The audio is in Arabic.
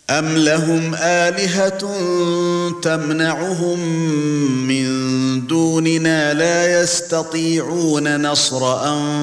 أَمْ لَهُمْ آلِهَةٌ تَمْنَعُهُم مِّن دُونِنَا لَا يَسْتَطِيعُونَ نَصْرَ أَنفُسِهِمْ